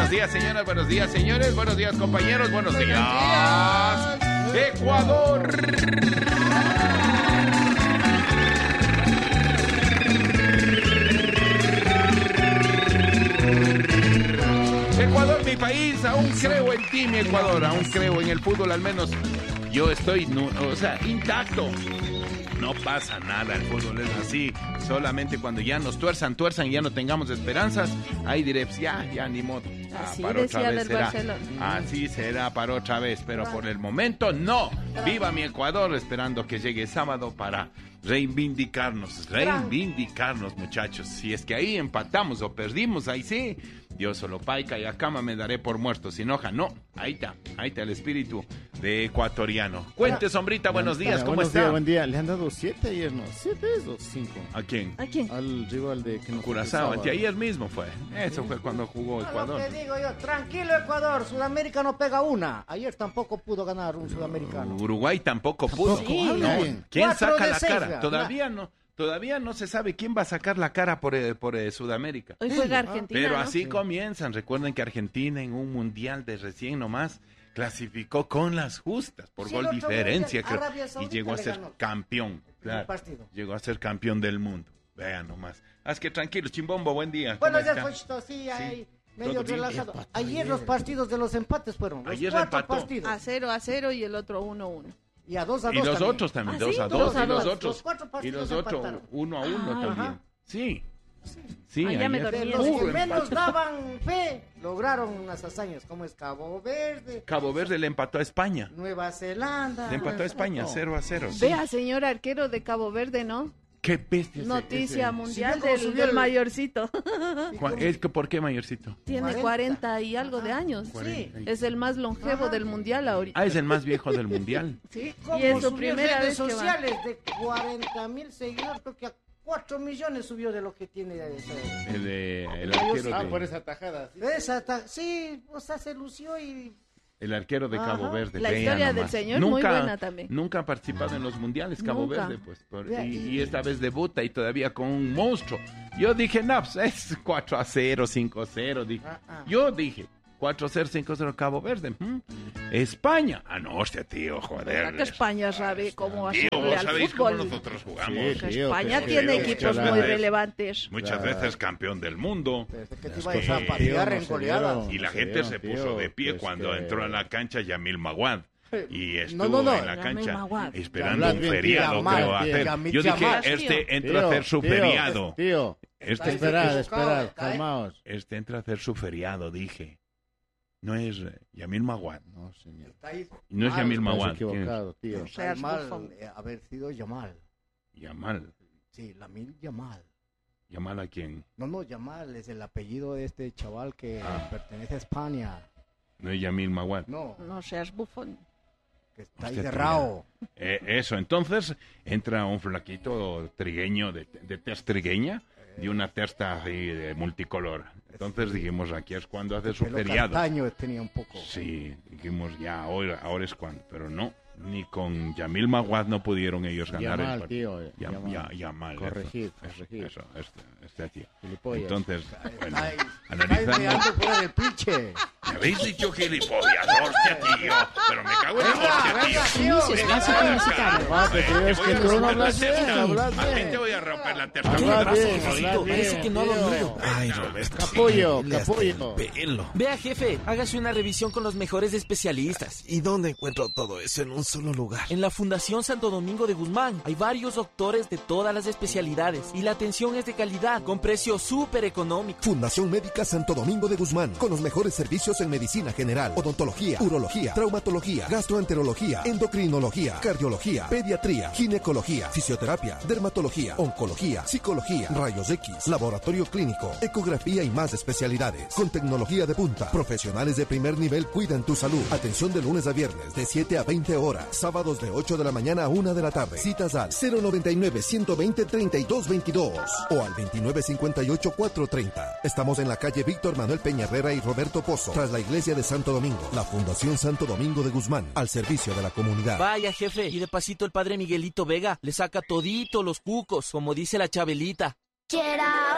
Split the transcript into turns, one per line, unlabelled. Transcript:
Buenos días, señoras, buenos días, señores, buenos días, compañeros, buenos días, Ecuador. Ecuador, mi país, aún creo en ti, mi Ecuador, aún creo en el fútbol, al menos yo estoy, intacto. No pasa nada, el fútbol es así. Solamente cuando ya nos tuerzan y ya no tengamos esperanzas, ahí diré, pues ya ni modo.
Así
para otra vez será.
Barcelona.
Así será para otra vez, pero por el momento no. Viva mi Ecuador, esperando que llegue sábado para reivindicarnos, muchachos. Si es que ahí empatamos o perdimos, ahí sí. Yo solo paica y acá me daré por muerto. Sin hoja, no. Ahí está el espíritu de ecuatoriano. Cuente, Sombrita, buenos días, ¿cómo está?
Buen día. Le han dado 7 ayer, ¿no? 7 o 5.
¿A quién?
Al rival de que nos
Curazao, anteayer mismo fue. Eso fue cuando jugó Ecuador.
Lo que digo yo, tranquilo Ecuador, Sudamérica no pega una. Ayer tampoco pudo ganar un sudamericano.
Uruguay tampoco pudo.
Sí,
¿Quién
4
saca
de
la
6,
cara? Todavía no se sabe quién va a sacar la cara por Sudamérica.
Hoy juega Argentina,
Pero
¿no?
así comienzan. Recuerden que Argentina en un mundial de recién nomás clasificó con las justas por
Sí,
gol
el otro
diferencia,
mundial,
creo,
Arabia
y
Saudita
llegó a
le
ser
ganó.
campeón. Claro,
partido.
llegó a ser campeón del mundo. Vean nomás. Haz que tranquilos, Chimbombo, buen día.
Bueno,
¿Cómo
ya
está?
Pochito, sí, ahí medio
todo bien.
relajado. Ayer los partidos de los empates fueron. Los
Ayer
4
empató.
partidos.
A 0 y el otro 1-1.
Y a 2-2
Y los
también.
otros también,
¿Ah, sí?
2-2,
2 a
y los
2.
otros,
Los 4
y
partidos
los otros,
empataron.
1-1 también.
Ajá.
Sí. Sí,
Ah, ya me
ayer
dormí.
De los que
puro
menos
empate.
daban fe, lograron unas hazañas, como es Cabo Verde,
Cabo Verde le empató a España.
Nueva Zelanda.
Le empató a España, 0-0. Sí.
Vea, señor arquero de Cabo Verde, ¿no?
Qué bestia
Noticia mundial
Sí, ve cómo subió
del
el-
mayorcito.
¿Por qué, mayorcito?
Tiene 40 y algo de años.
Sí.
Es el más longevo del mundial ahorita.
Ah, es el más viejo del mundial.
Sí,
¿Cómo
y es su
subió
primera
redes
vez que va.
sociales de 40,000 seguidores, creo que a 4 millones subió de lo que tiene
El arquero
por
de,
esa tajada.
sí, o sea, se lució y
el arquero de Cabo
Ajá.
Verde.
La
vea
historia del
nomás.
señor, muy buena también.
Nunca ha participado en los mundiales Cabo
Nunca.
Verde, pues.
Vea,
Y esta vez debuta y todavía con un monstruo. Yo dije, no, pues es 4-0, 5-0. Dije. Yo dije, 4-0, 5-0 Cabo Verde. España. Ah, no, hostia, tío, joder.
Que España sabe cómo
Tío,
hacerle
vos
al
sabéis cómo
fútbol.
nosotros jugamos.
Sí,
Que
tío,
España
pero-
tiene
pero-
equipos
muchas
muy
veces-
relevantes.
Muchas veces campeón del mundo.
desde que te
Las
ibas a
cosas,
pasear
tío,
en
no se
goleadas.
dieron.
Y la
se
gente
dieron,
se
tío,
puso de pie
pues
cuando
que-
entró a la cancha Yamil Maguad. Y estuvo
No,
en la
Yamil
cancha
Maguad.
esperando
Hablas
un
bien,
feriado,
Yamal,
creo, a
tío.
hacer.
Yamil
Yo dije,
Yamal.
este entra a hacer su feriado.
Tío,
Este,
esperad, calmaos.
este entra a hacer su feriado, dije. No es Yamil Maguad.
No, señor.
Está ahí
No es
mal,
Yamil
Estás
Maguad. ¿Quién es?
equivocado, tío.
está
Seas
mal
bufón.
haber sido Yamal.
Yamal.
Sí, Lamil Yamal.
¿Yamal a quién?
No, Yamal es el apellido de este chaval que
Ah.
pertenece a España.
No es Yamil Maguad.
No,
No seas bufón.
que está ahí
Hostia,
de Rao.
Eso, entonces entra un flaquito trigueño de tez trigueña y una testa así de multicolor. Entonces dijimos, aquí es cuando hace su
Pelo
feriado.
castaño tenía un poco.
Sí, dijimos ya, ahora es cuando, pero no, ni con Yamil Maguad no pudieron ellos ganar
Yamal,
el partido.
tío,
Yamal,
Yamal. Corregid.
Eso, este tío.
Gilipollas.
Entonces, bueno,
Está ahí
analizando.
meando fuera del pinche.
¿Me habéis dicho gilipollas? Hostia, tío. Pero me cago en la hostia, tío.
Inicio espacio publicitario.
Papi, pero es que tú no hablas bien, hablas
A ti
bien.
te voy a romper la testa.
Hablas bien,
Rosito,
hablas
parece
bien,
que no ha
tío.
dormido.
Ay, Roberto.
Capullo,
sí, le hasta
capullo.
el pelo.
Vea, jefe, hágase una revisión con los mejores especialistas.
¿Y dónde encuentro todo eso en un solo lugar?
En la Fundación Santo Domingo de Guzmán hay varios doctores de todas las especialidades y la atención es de calidad con precio súper económico.
Fundación Médica Santo Domingo de Guzmán, con los mejores servicios en medicina general, odontología, urología, traumatología, gastroenterología, endocrinología, cardiología, pediatría, ginecología, fisioterapia, dermatología, oncología, psicología, rayos X, laboratorio clínico, ecografía y más especialidades. Con tecnología de punta, profesionales de primer nivel cuidan tu salud. Atención de lunes a viernes de 7 a 20 horas, sábados de 8 de la mañana a 1 de la tarde. Citas al 099-120-3222 o al 2958-430. Estamos en la calle Víctor Manuel Peña Herrera y Roberto Pozo, tras la iglesia de Santo Domingo. La Fundación Santo Domingo de Guzmán, al servicio de la comunidad.
Vaya, jefe, y de pasito el padre Miguelito Vega le saca todito los cucos, como dice la Chabelita.